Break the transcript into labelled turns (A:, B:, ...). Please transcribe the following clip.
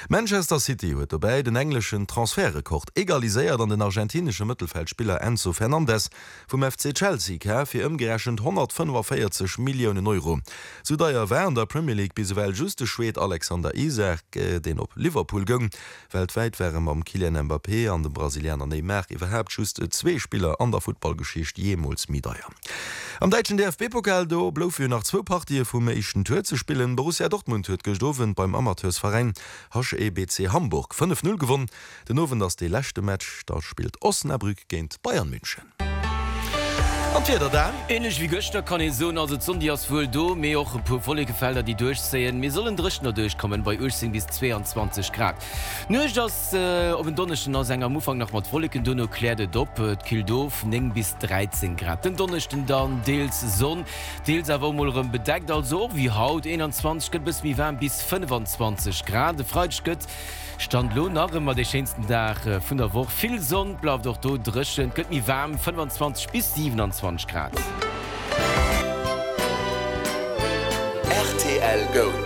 A: Manchester City huet dabei den englischen Transferrekord egaliséiert an den argentinische Mittelfeldspieler Enzo Fernandez vom FC Chelsea fir ëmgerechend 145 Millionen Euro. So daier wären der Premier League biswell juste Schwed Alexander Isak den op Liverpool gëng. Weltweit wären am Kylian Mbappé an dem Brasilianer Neymar iwwerhäbt just 2 Spieler an der Footballgeschicht jemals Midaier. Am deutschen DFB-Pokal do blouf nach 2 Partien vum méichen Tour zu spielen. Borussia Dortmund huet gestofen beim Amateursverein HEBC Hamburg 5-0 gewonnen. Den Owen ass de lächte Match, da spielt Osnabrück géint Bayern München.
B: Ähnlich wie Göster kann ich so also Zundi aus wohl do mehr auch ein paar vollige Felder die durchsehen. Wir sollen Richtner durchkommen bei 18 bis 22 Grad. Nur ist das auf den Donnerstag aus am Anfang noch mal volligen Donno klärte doppelt Kildorf 9 bis 13 Grad. Den Donnerstag dann Deels Sonne, Deels aber mal bedeckt also wie Haut 21 Grad bis wie warm bis 25 Grad. Der Freitag stand lo nach immer den schönsten Tag von der Woche. Viel Sonne bleibt doch dort drischen, könnt mir warm 25 bis 27 Grad.
C: RTL Go.